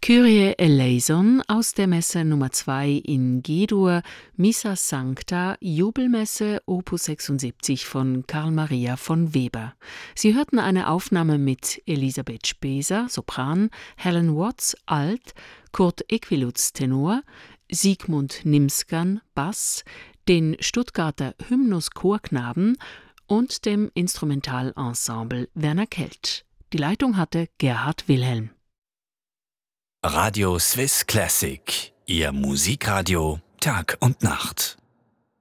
Kyrie eleison aus der Messe Nummer 2 in G-Dur, Missa Sancta, Jubelmesse Opus 76 von Karl Maria von Weber. Sie hörten eine Aufnahme mit Elisabeth Speser, Sopran, Helen Watts, Alt, Kurt Equiluz, Tenor, Sigmund Nimskan, Bass, den Stuttgarter Hymnus-Chorknaben und dem Instrumentalensemble Werner Kelt. Die Leitung hatte Gerhard Wilhelm. Radio Swiss Classic, Ihr Musikradio Tag und Nacht.